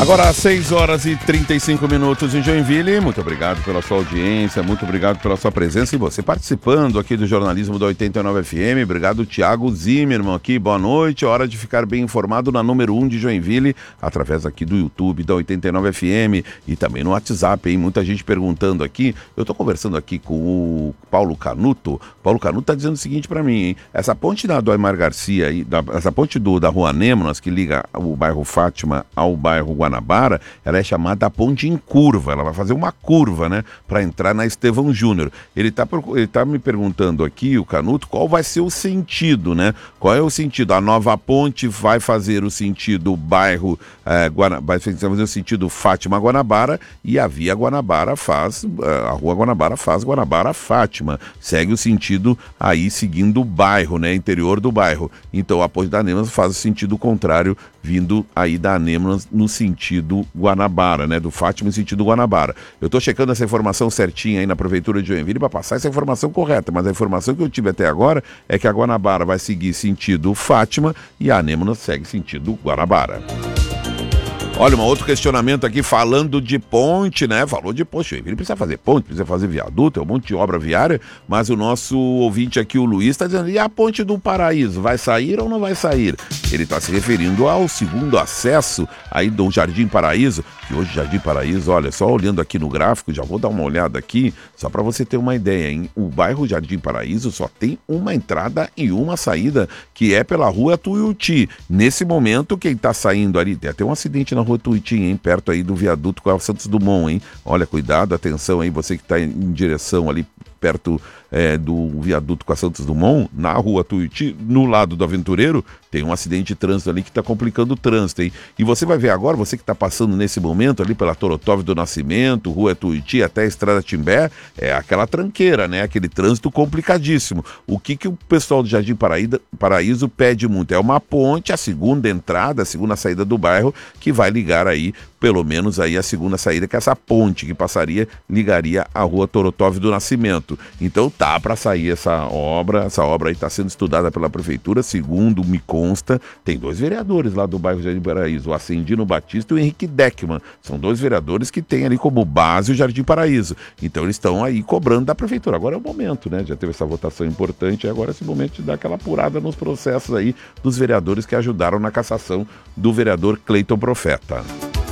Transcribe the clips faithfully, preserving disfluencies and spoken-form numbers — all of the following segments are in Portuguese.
Agora às seis horas e trinta e cinco minutos em Joinville. Muito obrigado pela sua audiência, muito obrigado pela sua presença e você participando aqui do jornalismo da oitenta e nove F M. Obrigado, Thiago Zimmermann aqui. Boa noite. Hora de ficar bem informado na número um de Joinville, através aqui do YouTube da oitenta e nove F M e também no WhatsApp, hein? Muita gente perguntando aqui. Eu tô conversando aqui com o Paulo Canuto. Paulo Canuto tá dizendo o seguinte para mim, hein? Essa ponte da, do Aymar Garcia, aí, da, essa ponte do, da Rua Anêmonas, que liga o bairro Fátima ao bairro Guanabara, ela é chamada ponte em curva, ela vai fazer uma curva, né, para entrar na Estevão Júnior. Ele tá, ele tá me perguntando aqui, o Canuto, qual vai ser o sentido, né? Qual é o sentido? A nova ponte vai fazer o sentido bairro, é, Guana, vai fazer o sentido Fátima Guanabara e a via Guanabara faz, a rua Guanabara faz Guanabara Fátima. Segue o sentido aí seguindo o bairro, né, interior do bairro. Então a ponte da Anêmonas faz o sentido contrário, vindo aí da Anêmonas no sentido Guanabara, né? Do Fátima no sentido Guanabara. Eu tô checando essa informação certinha aí na Prefeitura de Joinville para passar essa informação correta, mas a informação que eu tive até agora é que a Guanabara vai seguir sentido Fátima e a Anêmonas segue sentido Guanabara. Olha, um outro questionamento aqui falando de ponte, né? Falou de ponte, ele precisa fazer ponte, precisa fazer viaduto, é um monte de obra viária, mas o nosso ouvinte aqui, o Luiz, está dizendo, e a ponte do Paraíso, vai sair ou não vai sair? Ele está se referindo ao segundo acesso aí do Jardim Paraíso, que hoje Jardim Paraíso, olha, só olhando aqui no gráfico, já vou dar uma olhada aqui, só para você ter uma ideia, hein? O bairro Jardim Paraíso só tem uma entrada e uma saída, que é pela rua Tuiuti. Nesse momento, quem está saindo ali, tem até um acidente na rua Tuiuti, hein? Perto aí do viaduto com a Santos Dumont, hein? Olha, cuidado, atenção aí, você que está em, em direção ali, perto é, do viaduto com a Santos Dumont, na rua Tuiuti, no lado do Aventureiro, tem um acidente de trânsito ali que está complicando o trânsito, hein? E você vai ver agora, você que está passando nesse momento ali pela Torotov do Nascimento, rua Tuiuti até a Estrada Timbé, é aquela tranqueira, né? Aquele trânsito complicadíssimo. O que que o pessoal do Jardim Paraíso, Paraíso pede muito? É uma ponte, a segunda entrada, a segunda saída do bairro, que vai ligar aí, pelo menos aí a segunda saída, que é essa ponte que passaria, ligaria a rua Torotov do Nascimento. Então tá para sair essa obra, essa obra aí está sendo estudada pela Prefeitura, segundo me consta, tem dois vereadores lá do bairro Jardim Paraíso, o Acendino Batista e o Henrique Deckman, são dois vereadores que têm ali como base o Jardim Paraíso, então eles estão aí cobrando da Prefeitura, agora é o momento, né, já teve essa votação importante, agora é esse momento de dar aquela apurada nos processos aí dos vereadores que ajudaram na cassação do vereador Cleiton Profeta.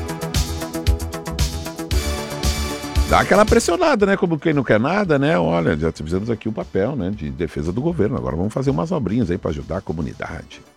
Dá aquela pressionada, né? Como quem não quer nada, né? Olha, já fizemos aqui o papel, né? De defesa do governo. Agora vamos fazer umas obrinhas aí para ajudar a comunidade.